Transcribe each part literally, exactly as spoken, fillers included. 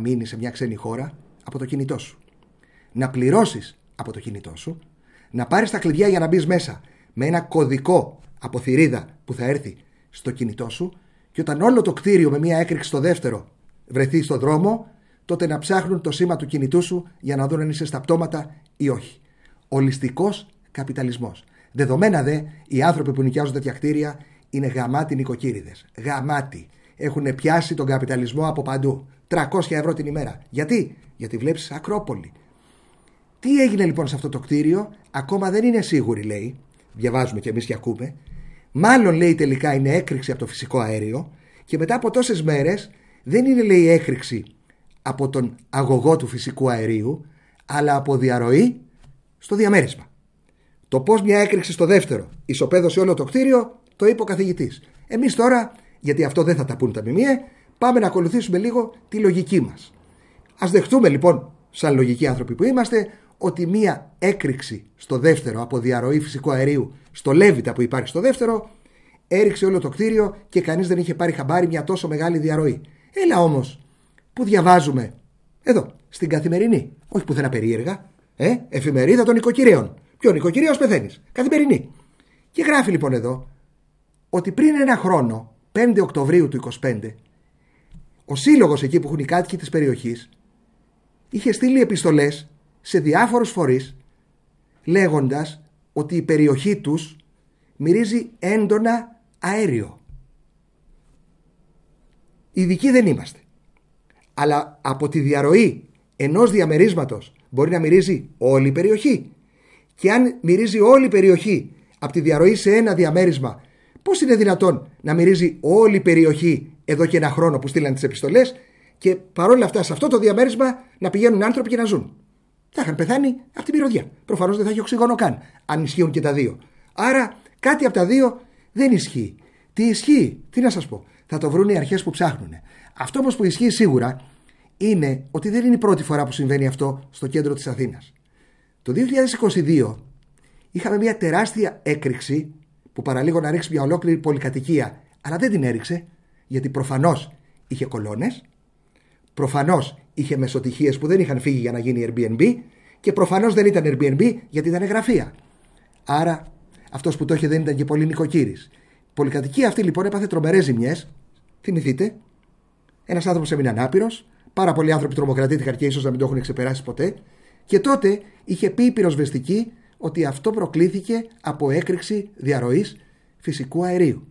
μείνεις σε μια ξένη χώρα από το κινητό σου. Να πληρώσεις από το κινητό σου, να πάρεις τα κλειδιά για να μπεις μέσα με ένα κωδικό από θηρίδα που θα έρθει στο κινητό σου, και όταν όλο το κτίριο με μια έκρηξη στο δεύτερο βρεθεί στον δρόμο, τότε να ψάχνουν το σήμα του κινητού σου για να δουν αν είσαι στα πτώματα ή όχι. Ολιστικός καπιταλισμός. Δεδομένα δε, οι άνθρωποι που νοικιάζουν τέτοια κτίρια είναι γαμάτοι νοικοκύριδες. Γαμάτοι. Έχουν πιάσει τον καπιταλισμό από παντού. τριακόσια ευρώ την ημέρα. Γιατί? Γιατί βλέπεις Ακρόπολη. Τι έγινε λοιπόν σε αυτό το κτίριο? Ακόμα δεν είναι σίγουροι, λέει. Διαβάζουμε κι εμείς και ακούμε. Μάλλον, λέει, τελικά είναι έκρηξη από το φυσικό αέριο, και μετά από τόσες μέρες δεν είναι, λέει, έκρηξη από τον αγωγό του φυσικού αερίου, αλλά από διαρροή στο διαμέρισμα. Το πώς μια έκρηξη στο δεύτερο ισοπαίδωσε όλο το κτίριο, το είπε ο καθηγητής. Εμείς τώρα, γιατί αυτό δεν θα τα πούν τα μιμιέ, πάμε να ακολουθήσουμε λίγο τη λογική μας. Ας δεχτούμε λοιπόν, σαν λογικοί άνθρωποι που είμαστε, ότι μια έκρηξη στο δεύτερο από διαρροή φυσικού αερίου στο Λέβητα που υπάρχει στο δεύτερο έριξε όλο το κτίριο και κανείς δεν είχε πάρει χαμπάρι μια τόσο μεγάλη διαρροή. Έλα όμως, που διαβάζουμε εδώ στην Καθημερινή, όχι πουθενά περίεργα, ε, εφημερίδα των νοικοκυρίων. Ποιο νοικοκυρέος πεθαίνεις? Καθημερινή. Και γράφει λοιπόν εδώ ότι πριν ένα χρόνο, πέντε Οκτωβρίου του είκοσι πέντε, ο σύλλογος εκεί που έχουν οι κάτοικοι της περιοχής είχε στείλει επιστολές σε διάφορους φορείς λέγοντας ότι η περιοχή τους μυρίζει έντονα αέριο. Ειδικοί δεν είμαστε, αλλά από τη διαρροή ενός διαμερίσματος μπορεί να μυρίζει όλη η περιοχή. Και αν μυρίζει όλη η περιοχή από τη διαρροή σε ένα διαμέρισμα, πώς είναι δυνατόν να μυρίζει όλη η περιοχή εδώ και ένα χρόνο που στείλαν τις επιστολές, και παρόλα αυτά σε αυτό το διαμέρισμα να πηγαίνουν άνθρωποι και να ζουν? Θα είχαν πεθάνει από την μυρωδιά. Προφανώς δεν θα έχει οξυγόνο καν, αν ισχύουν και τα δύο. Άρα κάτι από τα δύο δεν ισχύει. Τι ισχύει? Τι να σας πω? Θα το βρουν οι αρχές που ψάχνουν. Αυτό όμως που ισχύει σίγουρα είναι ότι δεν είναι η πρώτη φορά που συμβαίνει αυτό στο κέντρο της Αθήνας. Το δύο χιλιάδες είκοσι δύο είχαμε μια τεράστια έκρηξη που παραλίγο να ρίξει μια ολόκληρη πολυκατοικία, αλλά δεν την έριξε, γιατί προφανώς είχε κολόνες, προφανώς είχε μεσοτυχίες που δεν είχαν φύγει για να γίνει Airbnb, και προφανώς δεν ήταν Airbnb γιατί ήταν γραφεία. Άρα αυτός που το είχε δεν ήταν και πολύ νοικοκύρης. Η πολυκατοικία αυτή λοιπόν έπαθε τρομερές ζημιές. Θυμηθείτε, ένας άνθρωπος έμεινε ανάπηρος, πάρα πολλοί άνθρωποι τρομοκρατήθηκαν και ίσως να μην το έχουν ξεπεράσει ποτέ, και τότε είχε πει η πυροσβεστική ότι αυτό προκλήθηκε από έκρηξη διαρροής φυσικού αερίου.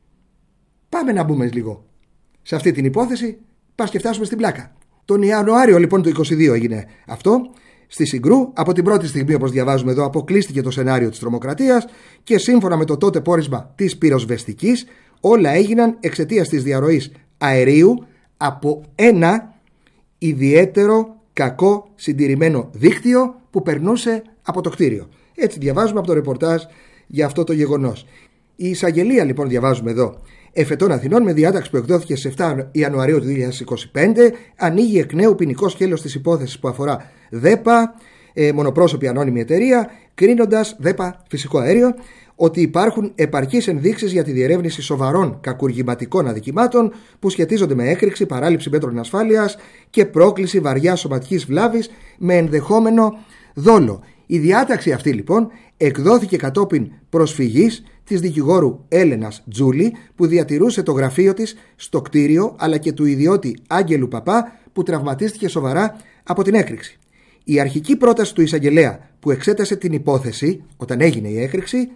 Πάμε να μπούμε λίγο σε αυτή την υπόθεση, πας και φτάσουμε στην πλάκα. Τον Ιανουάριο λοιπόν του είκοσι δύο έγινε αυτό. Στη Συγκρού, από την πρώτη στιγμή, όπως διαβάζουμε εδώ, αποκλείστηκε το σενάριο της τρομοκρατίας, και σύμφωνα με το τότε πόρισμα της πυροσβεστικής, όλα έγιναν εξαιτίας της διαρροής αερίου από ένα ιδιαίτερο κακό συντηρημένο δίκτυο που περνούσε από το κτίριο. Έτσι διαβάζουμε από το ρεπορτάζ για αυτό το γεγονός. Η εισαγγελία λοιπόν, διαβάζουμε εδώ, εφετών Αθηνών, με διάταξη που εκδόθηκε στις εφτά Ιανουαρίου του δύο χιλιάδες είκοσι πέντε, ανοίγει εκ νέου ποινικό σκέλος της υπόθεσης που αφορά ΔΕΠΑ, ε, μονοπρόσωπη ανώνυμη εταιρεία, κρίνοντας ΔΕΠΑ φυσικό αέριο ότι υπάρχουν επαρκείς ενδείξεις για τη διερεύνηση σοβαρών κακουργηματικών αδικημάτων που σχετίζονται με έκρηξη, παράληψη μέτρων ασφάλειας και πρόκληση βαριάς σωματικής βλάβης με ενδεχόμενο δόλο. Η διάταξη αυτή λοιπόν εκδόθηκε κατόπιν προσφυγής της δικηγόρου Έλενας Τζούλη, που διατηρούσε το γραφείο της στο κτίριο, αλλά και του ιδιώτη Άγγελου Παπά, που τραυματίστηκε σοβαρά από την έκρηξη. Η αρχική πρόταση του εισαγγελέα που εξέτασε την υπόθεση όταν έγινε η έκρηξη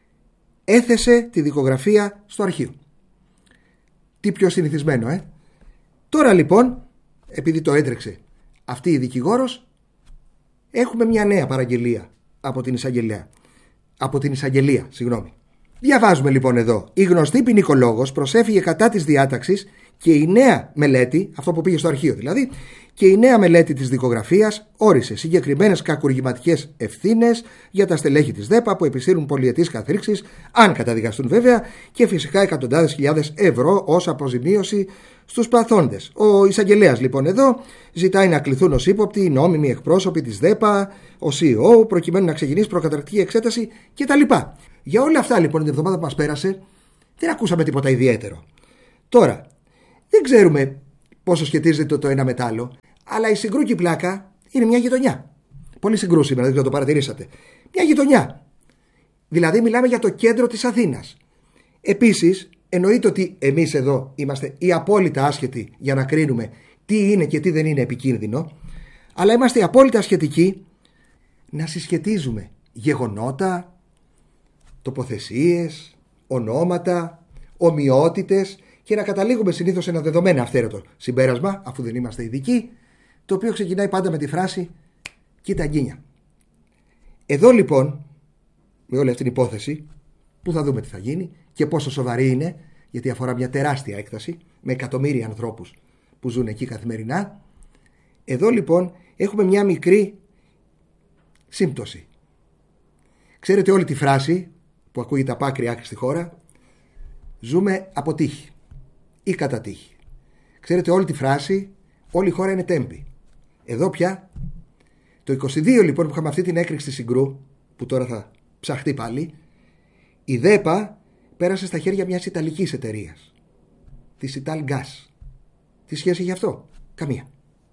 έθεσε τη δικογραφία στο αρχείο. Τι πιο συνηθισμένο, ε? Τώρα λοιπόν, επειδή το έτρεξε αυτή η δικηγόρος, έχουμε μια νέα παραγγελία από την εισαγγελία. Από την εισαγγελία, συγγνώμη. Διαβάζουμε λοιπόν εδώ. Η γνωστή ποινικολόγος προσέφυγε κατά της διάταξης και η νέα μελέτη, αυτό που πήγε στο αρχείο δηλαδή, και η νέα μελέτη της δικογραφίας όρισε συγκεκριμένες κακουργηματικές ευθύνες για τα στελέχη της ΔΕΠΑ που επισύρουν πολυετής καθρίξεις, αν καταδικαστούν βέβαια, και φυσικά εκατοντάδες χιλιάδες ευρώ ως αποζημίωση στους παθόντες. Ο εισαγγελέας λοιπόν εδώ ζητάει να κληθούν ως ύποπτοι οι νόμιμοι εκπρόσωποι της ΔΕΠΑ, ο σι ι ο, προκειμένου να ξεκινήσει προκαταρκτική εξέταση κτλ. Για όλα αυτά λοιπόν την εβδομάδα που μας πέρασε δεν ακούσαμε τίποτα ιδιαίτερο. Τώρα, δεν ξέρουμε πόσο σχετίζεται το, το ένα με το άλλο. Αλλά η Συγκρού και η Πλάκα είναι μια γειτονιά. Πολύ Συγκρού σήμερα, δεν ξέρω το παρατηρήσατε. Μια γειτονιά. Δηλαδή μιλάμε για το κέντρο της Αθήνας. Επίσης, εννοείται ότι εμείς εδώ είμαστε οι απόλυτα άσχετοι για να κρίνουμε τι είναι και τι δεν είναι επικίνδυνο, αλλά είμαστε οι απόλυτα ασχετικοί να συσχετίζουμε γεγονότα, τοποθεσίες, ονόματα, ομοιότητες και να καταλήγουμε συνήθως σε ένα δεδομένο αυθαίρετο συμπέρασμα, αφού δεν είμαστε ειδικοί, το οποίο ξεκινάει πάντα με τη φράση «κοίτα γκίνια». Εδώ λοιπόν, με όλη αυτή την υπόθεση, που θα δούμε τι θα γίνει και πόσο σοβαρή είναι, γιατί αφορά μια τεράστια έκταση με εκατομμύρια ανθρώπους που ζουν εκεί καθημερινά. Εδώ λοιπόν έχουμε μια μικρή σύμπτωση. Ξέρετε όλη τη φράση που ακούγεται απ' άκρη άκρη στη χώρα, ζούμε από τύχη ή κατά τύχη. Ξέρετε όλη τη φράση, όλη η χώρα είναι τέμπη. Εδώ πια το είκοσι δύο λοιπόν που είχαμε αυτή την έκρηξη στη Συγκρού, που τώρα θα ψαχτεί πάλι, η ΔΕΠΑ πέρασε στα χέρια μιας ιταλικής εταιρείας, της Italgas. Τι σχέση έχει αυτό? Καμία.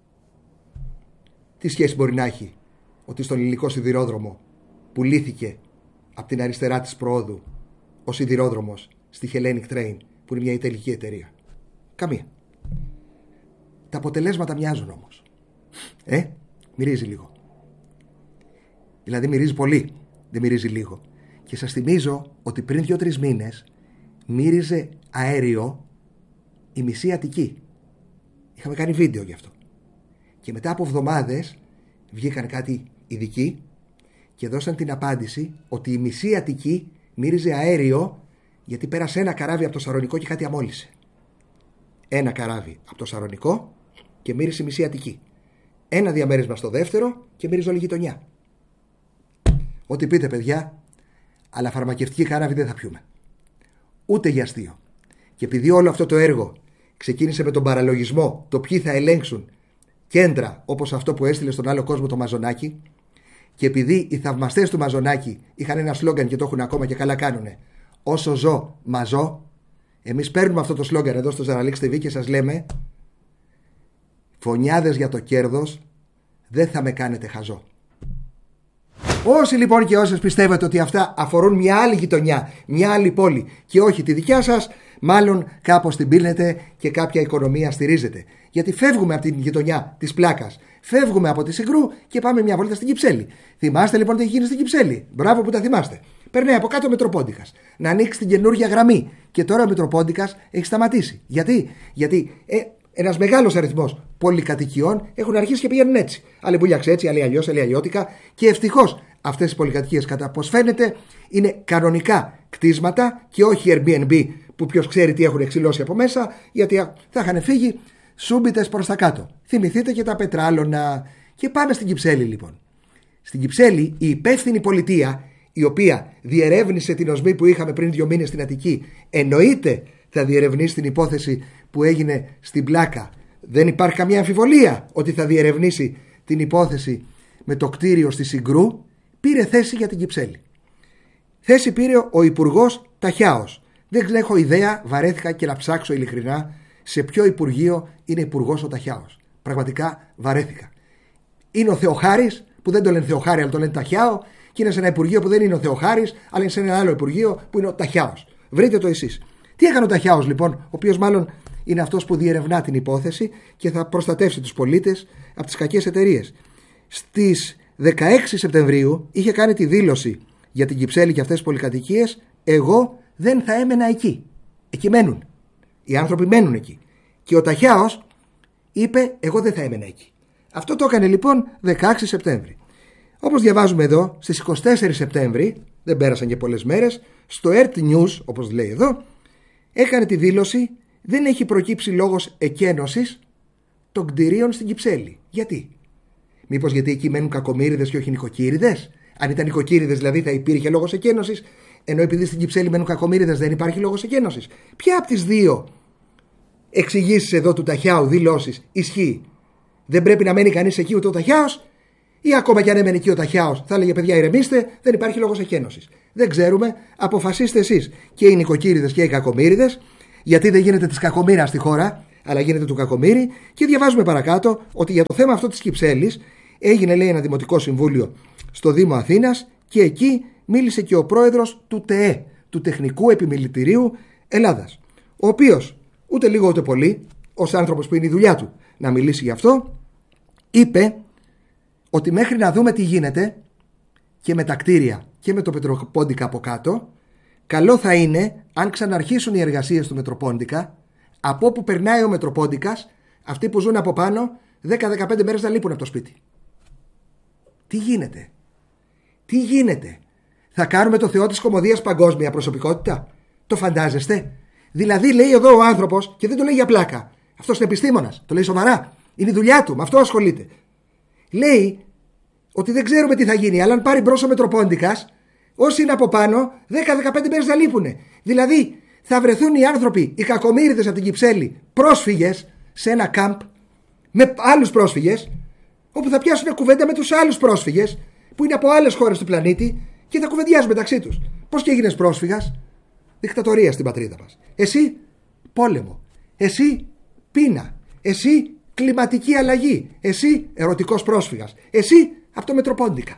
Τι σχέση μπορεί να έχει ότι στον ελληνικό σιδηρόδρομο πουλήθηκε από την αριστερά της προόδου ο σιδηρόδρομος στη Hellenic Train, που είναι μια ιταλική εταιρεία? Καμία. Τα αποτελέσματα μοιάζουν όμως. Ε, μυρίζει λίγο. Δηλαδή μυρίζει πολύ, δεν μυρίζει λίγο. Και σας θυμίζω ότι πριν δύο-τρεις μήνες μύριζε αέριο η μισή Αττική. Είχαμε κάνει βίντεο γι' αυτό. Και μετά από εβδομάδες βγήκαν κάτι ειδικοί και δώσαν την απάντηση ότι η μισή Αττική μύριζε αέριο γιατί πέρασε ένα καράβι από το Σαρονικό και κάτι αμόλυσε. Ένα καράβι από το Σαρονικό και μύρισε η μισή Αττική. Ένα διαμέρισμα στο δεύτερο και μύριζε όλη η γειτονιά. Ό,τι πείτε παιδιά, αλλά φαρμακευτική καράβι δεν θα πιούμε. Ούτε για αστείο. Και επειδή όλο αυτό το έργο ξεκίνησε με τον παραλογισμό το ποιοι θα ελέγξουν κέντρα όπως αυτό που έστειλε στον άλλο κόσμο το Μαζονάκι, και επειδή οι θαυμαστές του Μαζονάκι είχαν ένα σλόγγαν και το έχουν ακόμα και καλά κάνουνε, όσο ζω μαζώ, εμείς παίρνουμε αυτό το σλόγγαν εδώ στο Ζαραλίξ τι βι και σας λέμε, φωνιάδες για το κέρδος, δεν θα με κάνετε χαζό. Όσοι λοιπόν και όσες πιστεύετε ότι αυτά αφορούν μια άλλη γειτονιά, μια άλλη πόλη και όχι τη δικιά σας, μάλλον κάπως την πίνετε και κάποια οικονομία στηρίζετε. Γιατί φεύγουμε από την γειτονιά της Πλάκας, φεύγουμε από τη Συγκρού και πάμε μια βόλτα στην Κυψέλη. Θυμάστε λοιπόν τι έχει γίνει στην Κυψέλη? Μπράβο που τα θυμάστε. Περνάει από κάτω ο Μητροπόντικας να ανοίξει την καινούργια γραμμή και τώρα ο Μητροπόντικας έχει σταματήσει. Γιατί, Γιατί ε, ένας μεγάλος αριθμός πολυκατοικιών έχουν αρχίσει και πηγαίνουν έτσι. Άλλοι βουλιάξε έτσι, άλλοι αλλιώς, άλλοι αλλιώτικα. Και ευτυχώς αυτές οι πολυκατοικίες, κατά πώς φαίνεται, είναι κανονικά κτίσματα και όχι Airbnb που ποιος ξέρει τι έχουν εξηλώσει από μέσα, γιατί θα είχαν φύγει σούμπιτες προς τα κάτω. Θυμηθείτε και τα πετράλωνα. Και πάμε στην Κυψέλη λοιπόν. Στην Κυψέλη η υπεύθυνη πολιτεία, η οποία διερεύνησε την οσμή που είχαμε πριν δύο μήνες στην Αττική, εννοείται θα διερευνήσει την υπόθεση που έγινε στην Πλάκα. Δεν υπάρχει καμία αμφιβολία ότι θα διερευνήσει την υπόθεση με το κτίριο στη Συγκρού. Πήρε θέση για την Κυψέλη. Θέση πήρε ο Υπουργός Ταχιάος. Δεν έχω ιδέα, βαρέθηκα και να ψάξω ειλικρινά σε ποιο Υπουργείο είναι Υπουργός ο Ταχιάος. Πραγματικά βαρέθηκα. Είναι ο Θεοχάρης, που δεν το λένε Θεοχάρη αλλά το λένε Ταχιάο, και είναι σε ένα Υπουργείο που δεν είναι ο Θεοχάρης, αλλά είναι σε ένα άλλο Υπουργείο που είναι ο Ταχιάος. Βρείτε το εσείς. Τι έκανε ο Ταχιάος λοιπόν, ο οποίος μάλλον είναι αυτός που διερευνά την υπόθεση και θα προστατεύσει τους πολίτες από τις κακές εταιρείες? Στις δεκαέξι Σεπτεμβρίου είχε κάνει τη δήλωση για την Κυψέλη και αυτές τις πολυκατοικίες. Εγώ δεν θα έμενα εκεί. Εκεί μένουν. Οι άνθρωποι μένουν εκεί. Και ο Ταχιάος είπε εγώ δεν θα έμενα εκεί. Αυτό το έκανε λοιπόν δεκαέξι Σεπτέμβρη. Όπως διαβάζουμε εδώ, στις είκοσι τέσσερις Σεπτέμβρη, δεν πέρασαν και πολλές μέρες, στο Earth News, όπως λέει εδώ, έκανε τη δήλωση δεν έχει προκύψει λόγος εκένωσης των κτηρίων στην Κυψέλη. Γιατί? Μήπως γιατί εκεί μένουν κακομοίριδες και όχι νοικοκύριδες? Αν ήταν νοικοκύριδες δηλαδή θα υπήρχε λόγος εκένωσης, ενώ επειδή στην Κυψέλη μένουν κακομοίριδες δεν υπάρχει λόγος εκένωσης. Ποια από τις δύο εξηγήσεις εδώ του Ταχιάου, δηλώσεις, ισχύει? Δεν πρέπει να μένει κανείς εκεί ούτε ο Ταχιάος, ή ακόμα και αν έμενε εκεί ο Ταχιάος θα έλεγε παιδιά ηρεμήστε, δεν υπάρχει λόγος εκένωσης? Δεν ξέρουμε, αποφασίστε εσείς, και οι νοικοκύριδες και οι κακομοίριδες, γιατί δεν γίνεται της κακομοίρας στη χώρα. αλλά γίνεται του κακομοίρη. Και διαβάζουμε παρακάτω ότι για το θέμα αυτό της Κυψέλης έγινε, λέει, ένα δημοτικό συμβούλιο στο Δήμο Αθήνας και εκεί μίλησε και ο πρόεδρος του ΤΕΕ, του Τεχνικού Επιμελητηρίου Ελλάδας, ο οποίος ούτε λίγο ούτε πολύ, ως άνθρωπος που είναι η δουλειά του να μιλήσει γι' αυτό, είπε ότι μέχρι να δούμε τι γίνεται και με τα κτίρια και με το Μετροπόντικα από κάτω, καλό θα είναι αν ξαναρχίσουν οι εργασίες του Μετροπόντικα, από όπου περνάει ο Μετροπόντικας, αυτοί που ζουν από πάνω δέκα με δεκαπέντε μέρες να λείπουν από το σπίτι. Τι γίνεται? Τι γίνεται? Θα κάνουμε το Θεό της Κωμωδίας παγκόσμια προσωπικότητα? Το φαντάζεστε? Δηλαδή, λέει εδώ ο άνθρωπος, και δεν το λέει για πλάκα, αυτός είναι επιστήμονας, το λέει σοβαρά, είναι η δουλειά του, με αυτό ασχολείται. Λέει ότι δεν ξέρουμε τι θα γίνει, αλλά αν πάρει μπρος ο Μετροπόντικας, όσοι είναι από πάνω δέκα με δεκαπέντε μέρες θα λείπουνε. Δηλαδή θα βρεθούν οι άνθρωποι, οι κακομοίριδες από την Κυψέλη, πρόσφυγες σε ένα κάμπ με άλλους πρόσφυγες, όπου θα πιάσουν κουβέντα με τους άλλους πρόσφυγες που είναι από άλλες χώρες του πλανήτη και θα κουβεντιάζουν μεταξύ τους. Πώς και έγινες πρόσφυγας? Δικτατορία στην πατρίδα μας. Εσύ πόλεμο. Εσύ πείνα. Εσύ κλιματική αλλαγή. Εσύ ερωτικός πρόσφυγας. Εσύ από το Μετροπόντικα.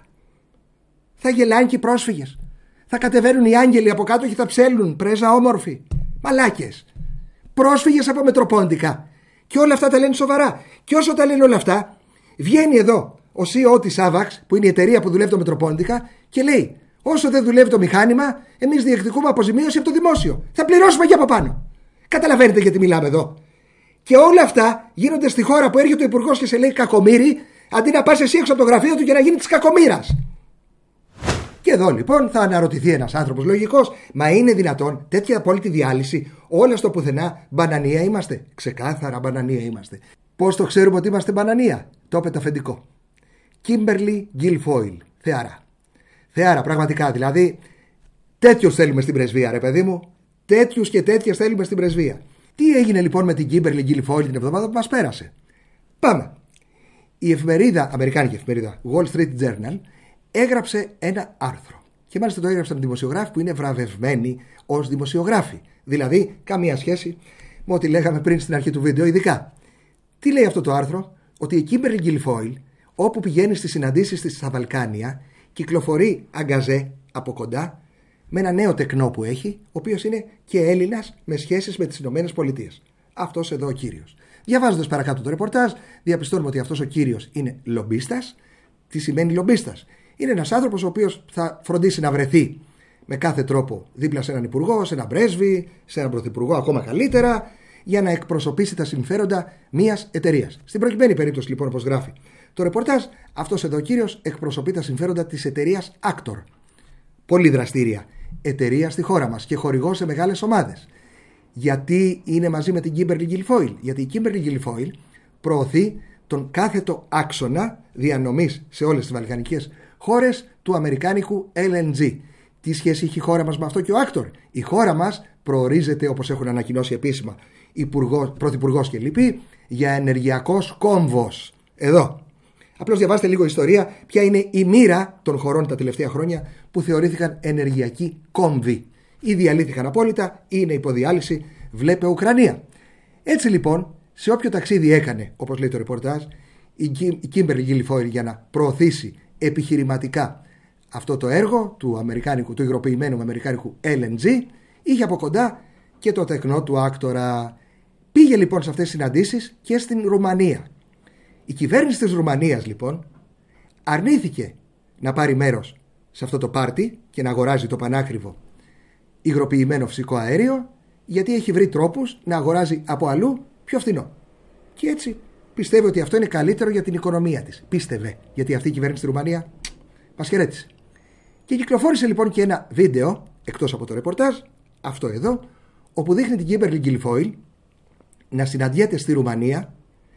Θα γελάνε και οι πρόσφυγες. Θα κατεβαίνουν οι άγγελοι από κάτω και θα ψέλνουν πρέζα όμορφη. Μαλάκες. Πρόσφυγες από Μετροπόντικα. Και όλα αυτά τα λένε σοβαρά. Και όσο τα λένε όλα αυτά, βγαίνει εδώ ο σι ι ο της Άβαξ, που είναι η εταιρεία που δουλεύει το Μετροπόντικα, και λέει: όσο δεν δουλεύει το μηχάνημα, εμείς διεκδικούμε αποζημίωση από το δημόσιο. Θα πληρώσουμε και από πάνω. Καταλαβαίνετε γιατί μιλάμε εδώ? Και όλα αυτά γίνονται στη χώρα που έρχεται ο υπουργός και σε λέει κακομοίρη, αντί να πας εσύ έξω από το γραφείο του και να γίνει της κακομοίρας. Και εδώ λοιπόν θα αναρωτηθεί ένας άνθρωπος λογικός, μα είναι δυνατόν τέτοια απόλυτη διάλυση, όλα στο πουθενά? Μπανανία είμαστε? Ξεκάθαρα μπανανία είμαστε. Πώς το ξέρουμε ότι είμαστε μπανανία? Το είπε το αφεντικό. Κίμπερλι Γκιλφόιλ. Θεάρα. Θεάρα, πραγματικά. Δηλαδή, τέτοιους θέλουμε στην πρεσβεία, ρε παιδί μου. Τέτοιους και τέτοιες θέλουμε στην πρεσβεία. Τι έγινε λοιπόν με την Κίμπερλι Γκιλφόιλ την εβδομάδα που μας πέρασε? Πάμε. Η εφημερίδα, αμερικάνικη εφημερίδα Wall Street Journal, έγραψε ένα άρθρο. Και μάλιστα το έγραψαν δημοσιογράφοι που είναι βραβευμένοι ως δημοσιογράφοι. Δηλαδή, καμία σχέση με ό,τι λέγαμε πριν στην αρχή του βίντεο, ειδικά. Τι λέει αυτό το άρθρο? Ότι η Κίμπερλι Γκιλφόιλ, όπου πηγαίνει στις συναντήσεις της στα Βαλκάνια, κυκλοφορεί αγκαζέ από κοντά με ένα νέο τεκνό που έχει, ο οποίος είναι και Έλληνας με σχέσεις με τις Ηνωμένες Πολιτείες. Αυτός εδώ ο κύριος. Διαβάζοντας παρακάτω το ρεπορτάζ, διαπιστώνουμε ότι αυτός ο κύριος είναι λομπίστας. Τι σημαίνει λομπίστας? Είναι ένας άνθρωπος ο οποίος θα φροντίσει να βρεθεί με κάθε τρόπο δίπλα σε έναν υπουργό, σε έναν πρέσβη, σε έναν πρωθυπουργό, ακόμα καλύτερα, για να εκπροσωπήσει τα συμφέροντα μιας εταιρείας. Στην προκειμένη περίπτωση, λοιπόν, όπως γράφει το ρεπορτάζ, αυτός εδώ ο κύριος εκπροσωπεί τα συμφέροντα της εταιρείας Actor. Πολύ δραστήρια εταιρεία στη χώρα μας και χορηγό σε μεγάλες ομάδες. Γιατί είναι μαζί με την Κίμπερλι Γκιλφόιλ? Γιατί η Κίμπερλι Γκιλφόιλ προωθεί τον κάθετο άξονα διανομής σε όλες τις βαλκανικές χώρες του αμερικάνικου ελ εν τζι. Τι σχέση έχει η χώρα μας με αυτό και ο Actor? Η χώρα μας προορίζεται, όπως έχουν ανακοινώσει επίσημα πρωθυπουργός και λοιποί, για ενεργειακός κόμβος. Εδώ. Απλώς διαβάστε λίγο ιστορία, ποια είναι η μοίρα των χωρών τα τελευταία χρόνια που θεωρήθηκαν ενεργειακοί κόμβοι. Ή διαλύθηκαν απόλυτα ή είναι υποδιάλυση. Βλέπε Ουκρανία. Έτσι λοιπόν, σε όποιο ταξίδι έκανε, όπως λέει το ρεπορτάζ, η Κίμπερλι Γκιλφόιλ για να προωθήσει επιχειρηματικά αυτό το έργο του αμερικάνικου, του υγροποιημένου αμερικάνικου ελ εν τζι, είχε από κοντά και το τεκνό του Άκτορα. Πήγε λοιπόν σε αυτές τις συναντήσεις και στην Ρουμανία. Η κυβέρνηση της Ρουμανίας λοιπόν αρνήθηκε να πάρει μέρος σε αυτό το πάρτι και να αγοράζει το πανάκριβο υγροποιημένο φυσικό αέριο, γιατί έχει βρει τρόπους να αγοράζει από αλλού πιο φθηνό. Και έτσι πιστεύει ότι αυτό είναι καλύτερο για την οικονομία της. Πίστευε, γιατί αυτή η κυβέρνηση στη Ρουμανία μας χαιρέτησε. Και κυκλοφόρησε λοιπόν και ένα βίντεο, εκτός από το ρεπορτάζ, αυτό εδώ, όπου δείχνει την Κίμπερλι Γκιλφόιλ να συναντιέται στη Ρουμανία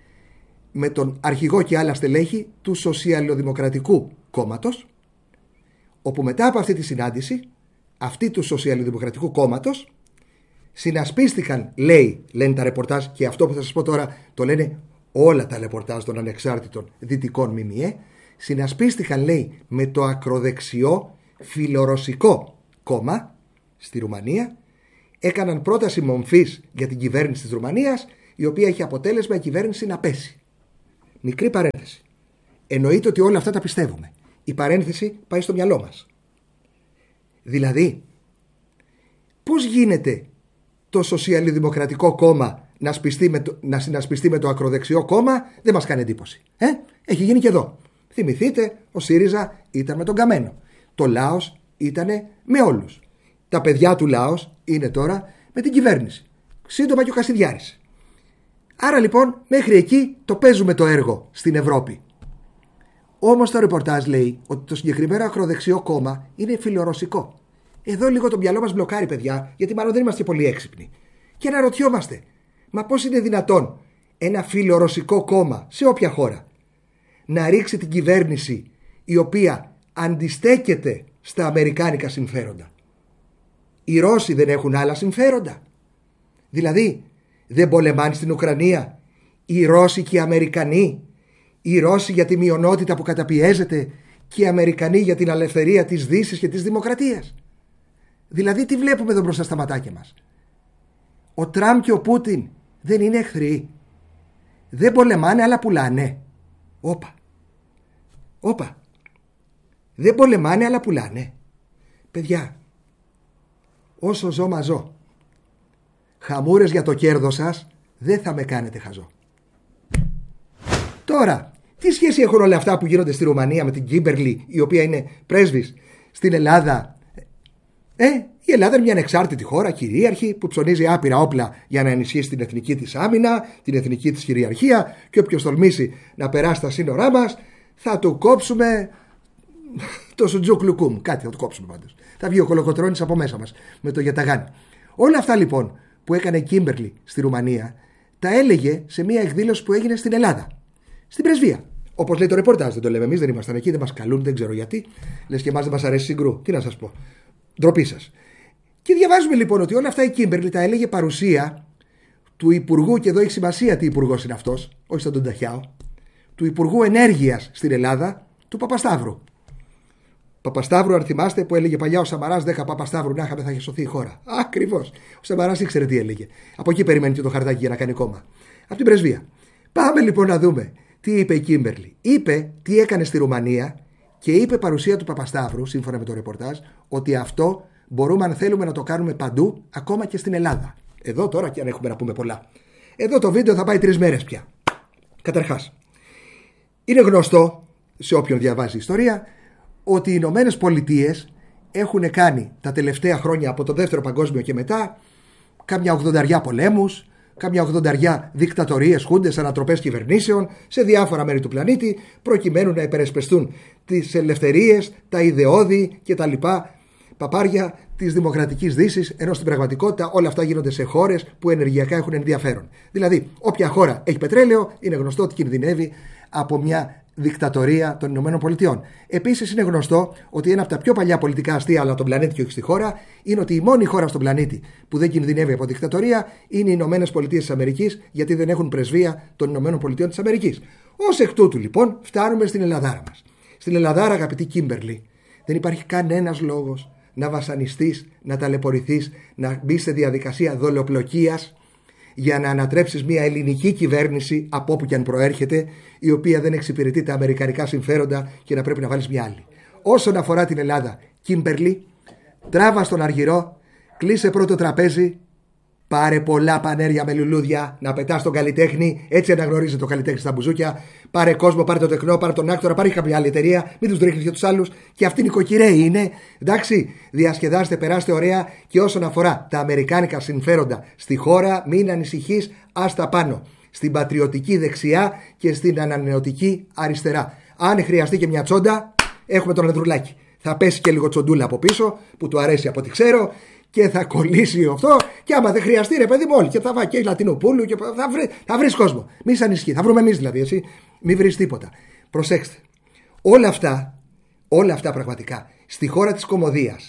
με τον αρχηγό και άλλα στελέχη του Σοσιαλδημοκρατικού Κόμματος, όπου μετά από αυτή τη συνάντηση, αυτοί του Σοσιαλδημοκρατικού Κόμματος συνασπίστηκαν, λέει, λένε τα ρεπορτάζ, και αυτό που θα σας πω τώρα το λένε όλα τα ρεπορτάζ των ανεξάρτητων δυτικών ΜΜΕ, συνασπίστηκαν, λέει, με το ακροδεξιό φιλορωσικό κόμμα στη Ρουμανία, έκαναν πρόταση μομφής για την κυβέρνηση της Ρουμανίας η οποία έχει αποτέλεσμα η κυβέρνηση να πέσει. Μικρή παρένθεση. Εννοείται ότι όλα αυτά τα πιστεύουμε. Η παρένθεση πάει στο μυαλό μας. Δηλαδή, πώς γίνεται το Σοσιαλδημοκρατικό Κόμμα να, με το, να συνασπιστεί με το ακροδεξιό κόμμα, δεν μας κάνει εντύπωση. Ε? Έχει γίνει και εδώ. Θυμηθείτε, ο ΣΥΡΙΖΑ ήταν με τον Καμένο. Το Λάος ήταν με όλους. Τα παιδιά του Λάος είναι τώρα με την κυβέρνηση. Σύντομα και ο Κασιδιάρης. Άρα λοιπόν μέχρι εκεί το παίζουμε το έργο στην Ευρώπη. Όμως το ρεπορτάζ λέει ότι το συγκεκριμένο ακροδεξιό κόμμα είναι φιλορωσικό. Εδώ λίγο το μυαλό μας μπλοκάρει, παιδιά, γιατί μάλλον δεν είμαστε πολύ έξυπνοι. Και αναρωτιόμαστε, μα πώς είναι δυνατόν ένα φιλορωσικό κόμμα σε όποια χώρα να ρίξει την κυβέρνηση η οποία αντιστέκεται στα αμερικάνικα συμφέροντα? Οι Ρώσοι δεν έχουν άλλα συμφέροντα? Δηλαδή δεν πολεμάνε στην Ουκρανία οι Ρώσοι και οι Αμερικανοί? Οι Ρώσοι για τη μειονότητα που καταπιέζεται και οι Αμερικανοί για την ελευθερία της Δύσης και της δημοκρατίας? Δηλαδή τι βλέπουμε εδώ μπροστά στα ματάκια μας? Ο Τραμπ και ο Πούτιν δεν είναι εχθροί? Δεν πολεμάνε αλλά πουλάνε? Όπα. Όπα. Δεν πολεμάνε αλλά πουλάνε. Παιδιά, όσο ζω μα ζω. Χαμούρες για το κέρδος σας δεν θα με κάνετε χαζό. Τώρα, τι σχέση έχουν όλα αυτά που γίνονται στη Ρουμανία με την Κίμπερλι, η οποία είναι πρέσβης στην Ελλάδα? Ε, η Ελλάδα είναι μια ανεξάρτητη χώρα, κυρίαρχη, που ψωνίζει άπειρα όπλα για να ενισχύσει την εθνική της άμυνα, την εθνική της κυριαρχία, και όποιος τολμήσει να περάσει τα σύνορά μας θα του κόψουμε το σουτζούκλουκούμ. Κάτι θα του κόψουμε πάντως. Θα βγει ο κολοκοτρώνης από μέσα μας με το γιαταγάνι. Όλα αυτά λοιπόν που έκανε η Κίμπερλι στη Ρουμανία τα έλεγε σε μια εκδήλωση που έγινε στην Ελλάδα, στην πρεσβεία. Όπως λέει το ρεπορτάζ, δεν το λέμε εμείς, δεν ήμασταν εκεί, δεν μας καλούν, δεν ξέρω γιατί. Λες και εμάς δεν μας αρέσει συγκρού. Τι να σας πω. Ντροπή σας. Και διαβάζουμε λοιπόν ότι όλα αυτά η Κίμπερλι τα έλεγε παρουσία του Υπουργού, και εδώ έχει σημασία τι υπουργός είναι αυτός, όχι σαν τον Ταχιάο, του Υπουργού Ενέργειας στην Ελλάδα, του Παπασταύρου. Παπασταύρου, αν θυμάστε, που έλεγε παλιά ο Σαμαράς, δέκα Παπασταύρου να είχαμε, θα είχε σωθεί η χώρα. Ακριβώς. Ο Σαμαράς ήξερε τι έλεγε. Από εκεί περιμένει και το χαρτάκι για να κάνει κόμμα. Από την πρεσβεία. Πάμε λοιπόν να δούμε τι είπε η Κίμπερλι. Είπε τι έκανε στη Ρουμανία και είπε παρουσία του Παπασταύρου, σύμφωνα με το ρεπορτάζ, ότι αυτό μπορούμε, αν θέλουμε, να το κάνουμε παντού, ακόμα και στην Ελλάδα. Εδώ τώρα, και αν έχουμε να πούμε πολλά. Εδώ το βίντεο θα πάει τρεις μέρες πια. Καταρχάς, είναι γνωστό σε όποιον διαβάζει ιστορία ότι οι Ηνωμένες Πολιτείες έχουν κάνει τα τελευταία χρόνια, από το δεύτερο παγκόσμιο και μετά, κάμια ογδονταριά πολέμους, κάμια ογδονταριά δικτατορίες, χούντες, ανατροπές κυβερνήσεων σε διάφορα μέρη του πλανήτη, προκειμένου να υπερεσπιστούν τις ελευθερίες, τα ιδεώδη και τα λοιπά παπάρια της δημοκρατικής δύσης, ενώ στην πραγματικότητα όλα αυτά γίνονται σε χώρες που ενεργειακά έχουν ενδιαφέρον. Δηλαδή, όποια χώρα έχει πετρέλαιο, είναι γνωστό ότι κινδυνεύει από μια δικτατορία των Ηνωμένων Πολιτειών. Επίσης, είναι γνωστό ότι ένα από τα πιο παλιά πολιτικά αστεία, αλλά τον πλανήτη και όχι στη χώρα, είναι ότι η μόνη χώρα στον πλανήτη που δεν κινδυνεύει από δικτατορία είναι οι Ηνωμένες Πολιτείες της Αμερικής, γιατί δεν έχουν πρεσβεία των Ηνωμένων Πολιτειών της Αμερικής. Ως εκ τούτου, λοιπόν, φτάνουμε στην Ελλαδάρα μας. Στην Ελλαδάρα, αγαπητή Κίμπερλι, δεν υπάρχει κανένας λόγος να βασανιστείς, να ταλαιπωρηθείς, να μπεις σε διαδικασία δολοπλοκίας για να ανατρέψεις μια ελληνική κυβέρνηση από όπου και αν προέρχεται, η οποία δεν εξυπηρετεί τα αμερικανικά συμφέροντα και να πρέπει να βάλεις μια άλλη. Όσον αφορά την Ελλάδα, Κίμπερλι, τράβα στον αργυρό, κλείσε πρώτο τραπέζι, πάρε πολλά πανέρια με λουλούδια να πετάς τον καλλιτέχνη, έτσι αναγνωρίζει το καλλιτέχνη στα μπουζούκια. Πάρε κόσμο, πάρε το τεχνό, πάρε τον άκτορα, πάρε κάποια άλλη εταιρεία, μην τους ρίχνεις για τους άλλους. Και αυτοί νοικοκυρέοι είναι. Εντάξει, διασκεδάστε, περάστε ωραία. Και όσον αφορά τα αμερικάνικα συμφέροντα στη χώρα, μην ανησυχείς, άστα πάνω. Στην πατριωτική δεξιά και στην ανανεωτική αριστερά. Αν χρειαστεί και μια τσόντα, έχουμε τον Ανδρουλάκη. Θα πέσει και λίγο τσοντούλα από πίσω, που του αρέσει από ό,τι ξέρω. Και θα κολλήσει αυτό, και άμα δεν χρειαστεί, ρε παιδί μου, όλοι. Και θα βάλει και Λατινοπούλου και θα βρει θα βρεις κόσμο. Μη σαν ισχύει, θα βρούμε εμείς δηλαδή, εσύ. Μη βρεις τίποτα. Προσέξτε. Όλα αυτά, όλα αυτά πραγματικά, στη χώρα της κωμωδίας,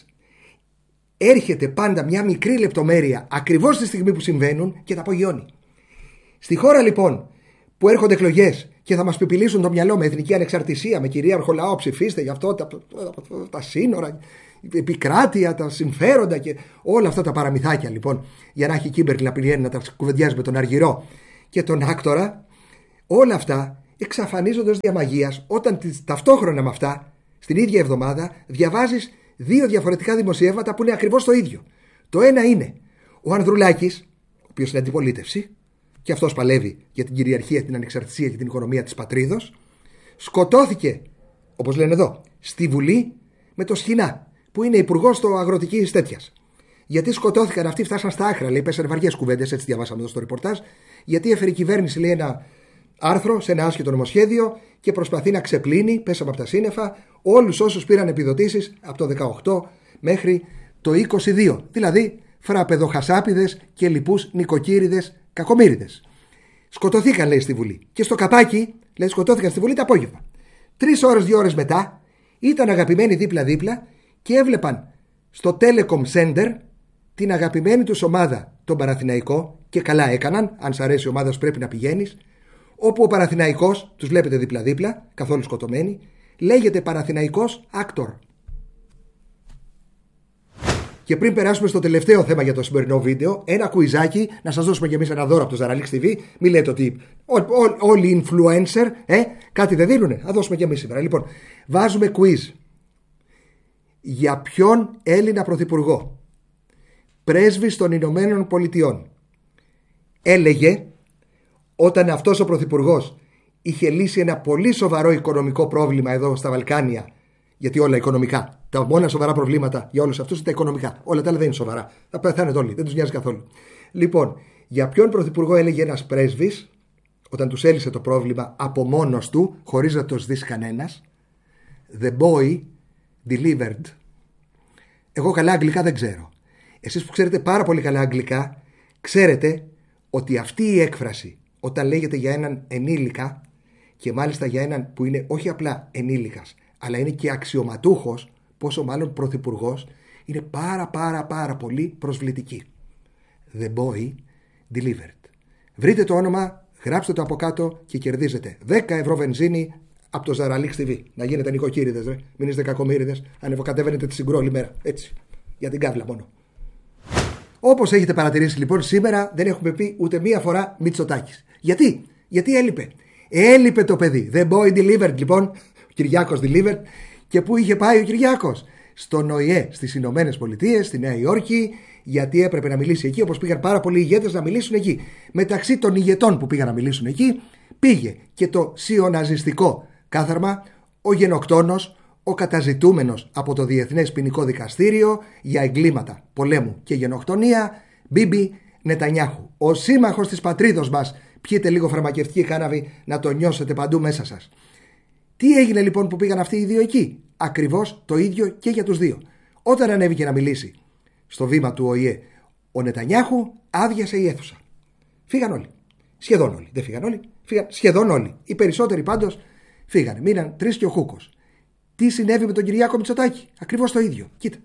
έρχεται πάντα μια μικρή λεπτομέρεια ακριβώς τη στιγμή που συμβαίνουν και τα απογειώνει. Στη χώρα λοιπόν που έρχονται εκλογές και θα μας πιπιλήσουν το μυαλό με εθνική ανεξαρτησία, με κυρίαρχο λαό, ψηφίστε γι' αυτό, τα, τα σύνορα, επικράτεια, τα συμφέροντα και όλα αυτά τα παραμυθάκια λοιπόν, για να έχει η Κίμπερλι να πηγαίνει να τα κουβεντιάζει με τον Αργυρό και τον άκτορα, όλα αυτά εξαφανίζονται ως διαμαγείας όταν ταυτόχρονα με αυτά, στην ίδια εβδομάδα, διαβάζεις δύο διαφορετικά δημοσιεύματα που είναι ακριβώς το ίδιο. Το ένα είναι ο Ανδρουλάκης, ο οποίος είναι αντιπολίτευση, και αυτός παλεύει για την κυριαρχία, την ανεξαρτησία και την οικονομία της πατρίδος, σκοτώθηκε, όπως λένε εδώ, στη Βουλή με το Σχοινά, που είναι υπουργός στο αγροτικής τέτοιας. Γιατί σκοτώθηκαν αυτοί, φτάσαν στα άκρα, λέει, πέσανε βαριές κουβέντες, έτσι διαβάσαμε εδώ στο ρεπορτάζ. Γιατί έφερε η κυβέρνηση, λέει, ένα άρθρο σε ένα άσχετο νομοσχέδιο και προσπαθεί να ξεπλύνει, πέσαμε από τα σύννεφα, όλους όσους πήραν επιδοτήσεις από το δεκαοκτώ μέχρι το είκοσι δύο. Δηλαδή, φραπεδοχασάπιδες και λοιπούς νοικοκύριδες κακομύριδες. Σκοτωθήκαν, λέει, στη Βουλή. Και στο καπάκι, λέει, σκοτώθηκαν στη Βουλή το απόγευμα. Τρεις ώρες, δύο ώρες μετά, ήταν αγαπημένοι δίπλα-δίπλα και έβλεπαν στο Telecom Center την αγαπημένη τους ομάδα, τον Παναθηναϊκό, και καλά έκαναν, αν σ' αρέσει η ομάδα σου πρέπει να πηγαίνεις, όπου ο Παναθηναϊκός, τους βλέπετε δίπλα-δίπλα, καθόλου σκοτωμένοι, λέγεται Παναθηναϊκός Actor. Και πριν περάσουμε στο τελευταίο θέμα για το σημερινό βίντεο, ένα κουιζάκι, να σας δώσουμε και εμείς ένα δώρο από το Ζαραλίξ τι βι. Μην λέτε ότι ό, ό, όλοι οι influencer, ε, κάτι δεν δίνουνε. Θα δώσουμε και εμείς σήμερα. Λοιπόν, βάζουμε quiz. Για ποιον Έλληνα πρωθυπουργό πρέσβης των Ηνωμένων Πολιτειών έλεγε, όταν αυτός ο πρωθυπουργός είχε λύσει ένα πολύ σοβαρό οικονομικό πρόβλημα εδώ στα Βαλκάνια, γιατί όλα οικονομικά, τα μόνα σοβαρά προβλήματα για όλους αυτούς είναι τα οικονομικά. Όλα τα άλλα δεν είναι σοβαρά. Θα πεθάνετε όλοι, δεν τους νοιάζει καθόλου. Λοιπόν, για ποιον πρωθυπουργό έλεγε ένας πρέσβης, όταν τους έλυσε το πρόβλημα από μόνος του, χωρίς να το σδίσει κανένας? The boy delivered. Εγώ καλά αγγλικά δεν ξέρω. Εσείς που ξέρετε πάρα πολύ καλά αγγλικά, ξέρετε ότι αυτή η έκφραση, όταν λέγεται για έναν ενήλικα, και μάλιστα για έναν που είναι όχι απλά ενήλικας, αλλά είναι και αξιωματούχος, πόσο μάλλον πρωθυπουργός, είναι πάρα πάρα πάρα πολύ προσβλητική. The boy delivered. Βρείτε το όνομα, γράψτε το από κάτω και κερδίζετε δέκα ευρώ βενζίνη από το Ζαραλίξ τι βι. Να γίνετε νοικοκύριδες, ρε. Μην είστε κακομύριδες. Ανεβοκατέβαινετε τη συγκρό όλη μέρα. Έτσι. Για την κάβλα μόνο. Όπως έχετε παρατηρήσει, λοιπόν, σήμερα δεν έχουμε πει ούτε μία φορά Μητσοτάκης. Γιατί? Γιατί έλειπε. Έλειπε το παιδί. The boy delivered, λοιπόν. Ο Κυριάκος delivered. Και πού είχε πάει ο Κυριάκος? Στον ΟΗΕ, στις Ηνωμένες Πολιτείες, στη Νέα Υόρκη, γιατί έπρεπε να μιλήσει εκεί, όπως πήγαν πάρα πολλοί ηγέτες να μιλήσουν εκεί. Μεταξύ των ηγετών που πήγαν να μιλήσουν εκεί, πήγε και το σιωναζιστικό κάθαρμα, ο γενοκτόνος, ο καταζητούμενος από το Διεθνές Ποινικό Δικαστήριο για εγκλήματα πολέμου και γενοκτονία, Μπίμπι Νετανιάχου. Ο σύμμαχος της πατρίδος μας. Πιείτε λίγο φαρμακευτική κάναβη να το νιώσετε παντού μέσα σας. Τι έγινε λοιπόν που πήγαν αυτοί οι δύο εκεί? Ακριβώς το ίδιο και για τους δύο. Όταν ανέβηκε να μιλήσει στο βήμα του ΟΗΕ ο Νετανιάχου, άδειασε η αίθουσα. Φύγαν όλοι. Σχεδόν όλοι. Δεν φύγαν όλοι. Φύγαν σχεδόν όλοι. Οι περισσότεροι πάντως φύγανε. Μείναν τρεις και ο Χούκος. Τι συνέβη με τον Κυριάκο Μητσοτάκη? Ακριβώς το ίδιο. Κοίτα.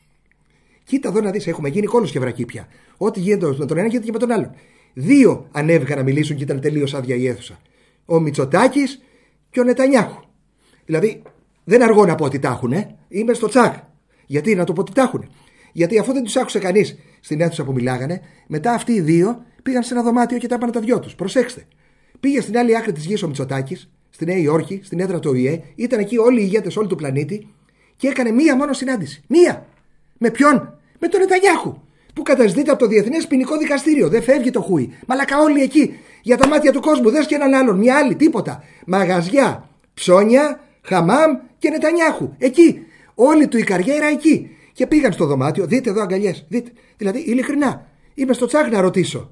Κοίτα εδώ να δεις. Έχουμε γίνει κόλος και βρακή πια. Ό,τι γίνεται με τον ένα γίνεται και με τον άλλον. Δύο ανέβηκαν να μιλήσουν και ήταν τελείως άδεια η αίθουσα. Ο Μητσοτάκης και ο Νετανιάχου. Δηλαδή δεν αργώ να πω ότι τα έχουνε. Είμαι στο τσακ. Γιατί να το πω ότι τα έχουνε? Γιατί αφού δεν τους άκουσε κανείς στην αίθουσα που μιλάγανε, μετά αυτοί οι δύο πήγαν σε ένα δωμάτιο και τα είπαν τα δυο τους. Προσέξτε. Πήγε στην άλλη άκρη της γης ο Μητσοτάκης, στη Νέα Υόρκη, στην έδρα του ΟΗΕ, ήταν εκεί όλοι οι ηγέτες όλου του πλανήτη και έκανε μία μόνο συνάντηση. Μία! Με ποιον? Με τον Νετανιάχου, που καταζητείται από το Διεθνές Ποινικό Δικαστήριο. Δεν φεύγει το χούι. Μαλακα όλοι εκεί, για τα μάτια του κόσμου. Δες και έναν άλλον, μια άλλη, τίποτα. Μαγαζιά, ψώνια, χαμάμ και Νετανιάχου. Εκεί. Όλη του η καριέρα εκεί. Και πήγαν στο δωμάτιο. Δείτε εδώ αγκαλιές. Δείτε. Δηλαδή, ειλικρινά, είμαι στο τσάκ να ρωτήσω.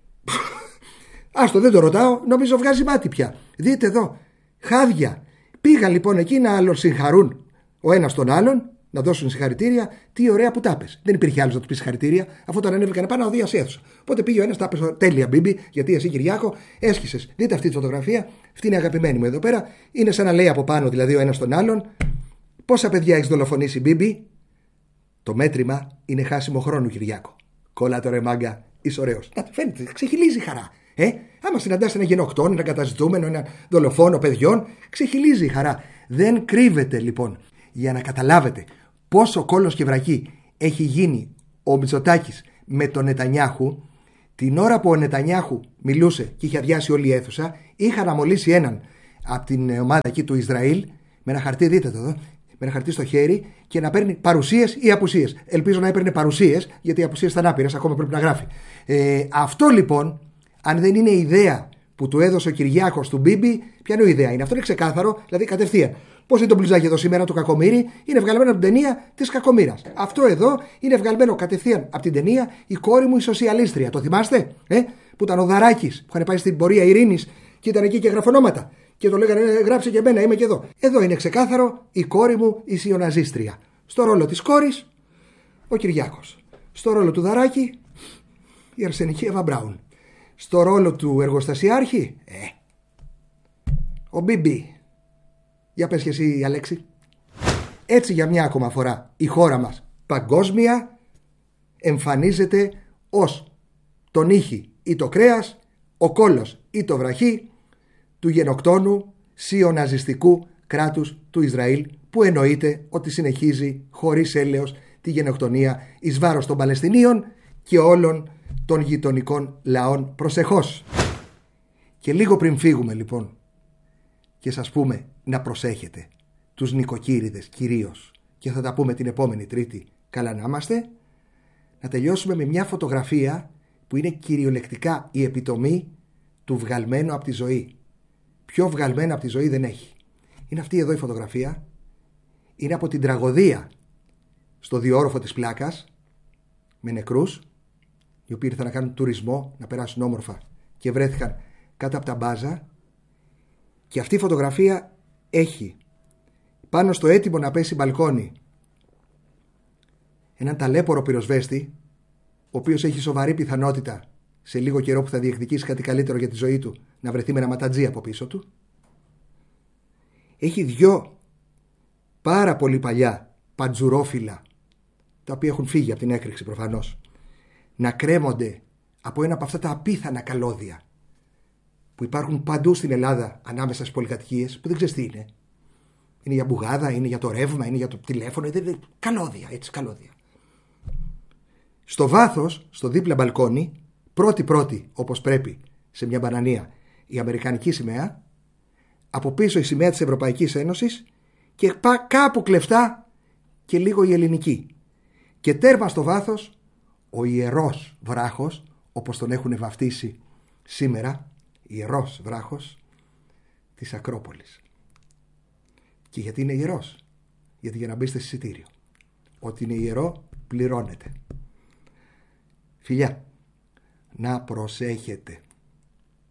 Άστο, δεν το ρωτάω. Νομίζω βγάζει μάτι πια. Δείτε εδώ. Χάδια. Πήγαν λοιπόν εκεί να άλλον συγχαρούν ο ένας τον άλλον, να δώσουν συγχαρητήρια. Τι ωραία που τα πες. Δεν υπήρχε άλλο να του πει συγχαρητήρια, αφού τον ανέβηκαν πάνω ο Δίας αίθουσα. Οπότε πήγε ο ένας, τα πες τέλεια, Μπίμπι, γιατί εσύ Κυριάκο έσχισες. Δείτε αυτή τη φωτογραφία. Αυτή είναι αγαπημένη μου εδώ πέρα. Είναι σαν να λέει από πάνω δηλαδή ο ένας τον άλλον. Πόσα παιδιά έχεις δολοφονήσει, Μπίμπι? Το μέτρημα είναι χάσιμο χρόνου, Κυριάκο. Κόλλα το ρε μάγκα, είσαι ωραίος. Να, φαίνεται, ξεχυλίζει η χαρά. Ε, άμα συναντάς ένα γενοκτόνο, ένα καταζητούμενο, ένα δολοφόνο παιδιών, ξεχυλίζει η χαρά. Δεν κρύβεται λοιπόν. Για να καταλάβετε πόσο κόλλος και βρακή έχει γίνει ο Μητσοτάκης με τον Νετανιάχου, Την ώρα που ο Νετανιάχου μιλούσε και είχε αδειάσει όλη η αίθουσα, είχα αναμολύσει έναν από την ομάδα εκεί του Ισραήλ με ένα χαρτί, δείτε το εδώ, με ένα χαρτί στο χέρι και να παίρνει παρουσίες ή απουσίες. Ελπίζω να έπαιρνε παρουσίες, γιατί οι απουσίες ήταν άπειρες, ακόμα πρέπει να γράφει. Ε, αυτό λοιπόν, αν δεν είναι ιδέα που του έδωσε ο Κυριάκος του Μπίμπι, ποια είναι η ιδέα? Είναι αυτό, είναι ξεκάθαρο, δηλαδή κατευθείαν. Πώς είναι το μπλουζάκι εδώ σήμερα του Κακομοίρη? Είναι βγαλμένο από την ταινία της Κακομοίρας. Αυτό εδώ είναι βγαλμένο κατευθείαν από την ταινία Η κόρη μου η σοσιαλίστρια. Το θυμάστε? Ε? Που ήταν ο Δαράκης, που είχαν πάει στην πορεία ειρήνης και ήταν εκεί και γραφονόματα. Και το λέγανε, γράψε και εμένα, είμαι και εδώ. Εδώ είναι ξεκάθαρο Η κόρη μου η σιωναζίστρια. Στο ρόλο της κόρης, ο Κυριάκος. Στο ρόλο του Δαράκη, η Αρσενική Εύα Μπράουν. Στο ρόλο του εργοστασιάρχη, ε, ο Μπίμπι. Για πες και εσύ, Αλέξη. Έτσι για μια ακόμα φορά η χώρα μας παγκόσμια εμφανίζεται ως το νύχι ή το κρέας, ο κόλος ή το βραχί του γενοκτόνου σιωναζιστικού κράτους του Ισραήλ, που εννοείται ότι συνεχίζει χωρίς έλεος τη γενοκτονία εις βάρος των Παλαιστινίων και όλων των γειτονικών λαών προσεχώς. Και λίγο πριν φύγουμε λοιπόν και σας πούμε να προσέχετε τους νοικοκύριδες κυρίως, και θα τα πούμε την επόμενη Τρίτη, καλά να είμαστε, να τελειώσουμε με μια φωτογραφία που είναι κυριολεκτικά η επιτομή του βγαλμένου από τη ζωή. Πιο βγαλμένο από τη ζωή δεν έχει. Είναι αυτή εδώ η φωτογραφία. Είναι από την τραγωδία στο διόροφο της Πλάκας, με νεκρούς οι οποίοι ήρθαν να κάνουν τουρισμό, να περάσουν όμορφα και βρέθηκαν κάτω από τα μπάζα. Και αυτή η φωτογραφία έχει πάνω στο έτοιμο να πέσει μπαλκόνι έναν ταλέπορο πυροσβέστη, ο οποίος έχει σοβαρή πιθανότητα σε λίγο καιρό που θα διεκδικήσει κάτι καλύτερο για τη ζωή του να βρεθεί με ένα ματατζή από πίσω του. Έχει δυο πάρα πολύ παλιά παντζουρόφυλλα, τα οποία έχουν φύγει από την έκρηξη προφανώς, να κρέμονται από ένα από αυτά τα απίθανα καλώδια που υπάρχουν παντού στην Ελλάδα ανάμεσα στις πολυκατοικίες, που δεν ξέρεις τι είναι. Είναι για μπουγάδα, είναι για το ρεύμα, είναι για το τηλέφωνο, είναι καλώδια, έτσι καλώδια. Στο βάθος, στο δίπλα μπαλκόνι, πρώτη-πρώτη όπως πρέπει σε μια μπανανία, η αμερικανική σημαία, από πίσω η σημαία της Ευρωπαϊκής Ένωσης και κάπου κλεφτά και λίγο η ελληνική. Και τέρμα στο βάθος ο ιερός βράχος, όπως τον έχουν βαφτίσει σήμερα, ιερός βράχος της Ακρόπολης. Και γιατί είναι ιερός? Γιατί για να μπείτε σε εισιτήριο, ότι είναι ιερό πληρώνεται. Φιλιά, να προσέχετε.